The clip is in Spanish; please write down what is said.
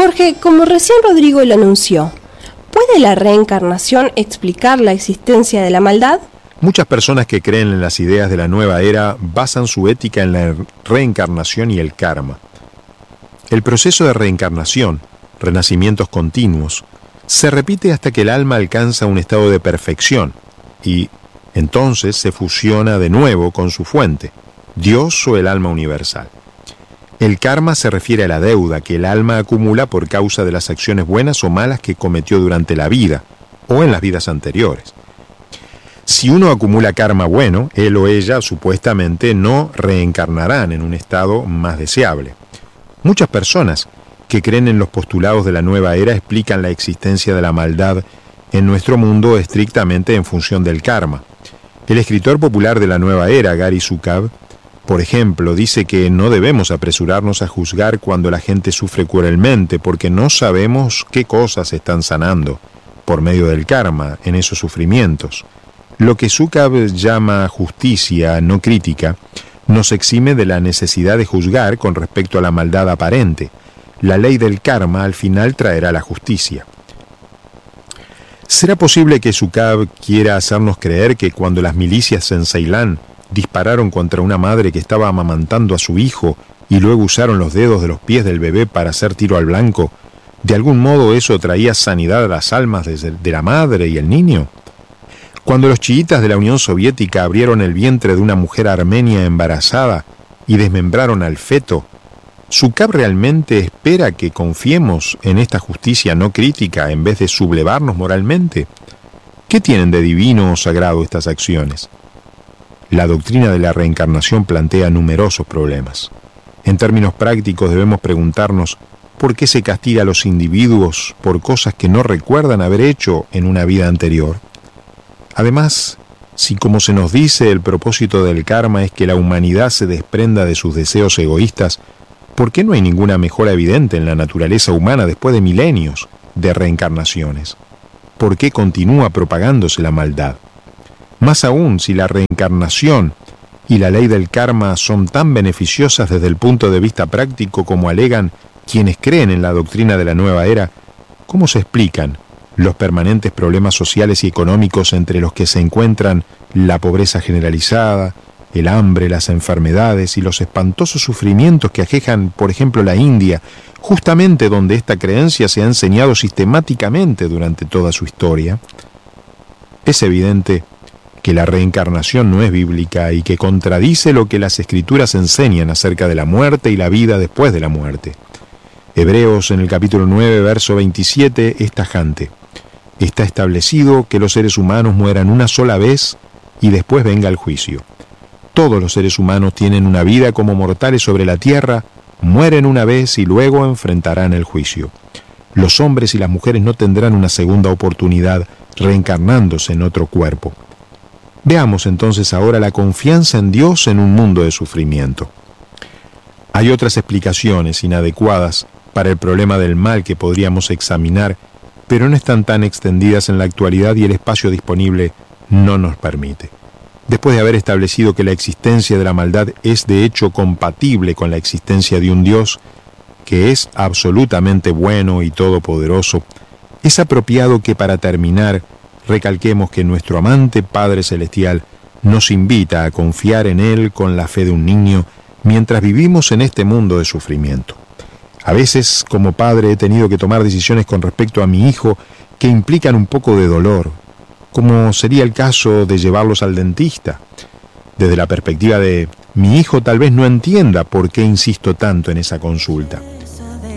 Jorge, como recién Rodrigo lo anunció, ¿puede la reencarnación explicar la existencia de la maldad? Muchas personas que creen en las ideas de la nueva era basan su ética en la reencarnación y el karma. El proceso de reencarnación, renacimientos continuos, se repite hasta que el alma alcanza un estado de perfección y entonces se fusiona de nuevo con su fuente, Dios o el alma universal. El karma se refiere a la deuda que el alma acumula por causa de las acciones buenas o malas que cometió durante la vida o en las vidas anteriores. Si uno acumula karma bueno, él o ella supuestamente no reencarnarán en un estado más deseable. Muchas personas que creen en los postulados de la nueva era explican la existencia de la maldad en nuestro mundo estrictamente en función del karma. El escritor popular de la nueva era, Gary Zukav, por ejemplo, dice que no debemos apresurarnos a juzgar cuando la gente sufre cruelmente porque no sabemos qué cosas están sanando por medio del karma en esos sufrimientos. Lo que Zukav llama justicia no crítica nos exime de la necesidad de juzgar con respecto a la maldad aparente. La ley del karma al final traerá la justicia. ¿Será posible que Zukav quiera hacernos creer que cuando las milicias en Ceilán dispararon contra una madre que estaba amamantando a su hijo y luego usaron los dedos de los pies del bebé para hacer tiro al blanco, de algún modo eso traía sanidad a las almas de la madre y el niño? Cuando los chiitas de la Unión Soviética abrieron el vientre de una mujer armenia embarazada y desmembraron al feto, ¿Zukav realmente espera que confiemos en esta justicia no crítica en vez de sublevarnos moralmente? ¿Qué tienen de divino o sagrado estas acciones? La doctrina de la reencarnación plantea numerosos problemas. En términos prácticos debemos preguntarnos por qué se castiga a los individuos por cosas que no recuerdan haber hecho en una vida anterior. Además, si como se nos dice el propósito del karma es que la humanidad se desprenda de sus deseos egoístas, ¿por qué no hay ninguna mejora evidente en la naturaleza humana después de milenios de reencarnaciones? ¿Por qué continúa propagándose la maldad? Más aún, si la reencarnación y la ley del karma son tan beneficiosas desde el punto de vista práctico como alegan quienes creen en la doctrina de la nueva era, ¿cómo se explican los permanentes problemas sociales y económicos entre los que se encuentran la pobreza generalizada, el hambre, las enfermedades y los espantosos sufrimientos que aquejan, por ejemplo, la India, justamente donde esta creencia se ha enseñado sistemáticamente durante toda su historia? Es evidente que la reencarnación no es bíblica y que contradice lo que las Escrituras enseñan acerca de la muerte y la vida después de la muerte. Hebreos, en el capítulo 9, verso 27, es tajante. Está establecido que los seres humanos mueran una sola vez y después venga el juicio. Todos los seres humanos tienen una vida como mortales sobre la tierra, mueren una vez y luego enfrentarán el juicio. Los hombres y las mujeres no tendrán una segunda oportunidad reencarnándose en otro cuerpo. Veamos entonces ahora la confianza en Dios en un mundo de sufrimiento. Hay otras explicaciones inadecuadas para el problema del mal que podríamos examinar, pero no están tan extendidas en la actualidad y el espacio disponible no nos permite. Después de haber establecido que la existencia de la maldad es de hecho compatible con la existencia de un Dios que es absolutamente bueno y todopoderoso, es apropiado que para terminar recalquemos que nuestro amante Padre Celestial nos invita a confiar en Él con la fe de un niño mientras vivimos en este mundo de sufrimiento. A veces, como padre, he tenido que tomar decisiones con respecto a mi hijo que implican un poco de dolor, como sería el caso de llevarlos al dentista. Desde la perspectiva de mi hijo tal vez no entienda por qué insisto tanto en esa consulta.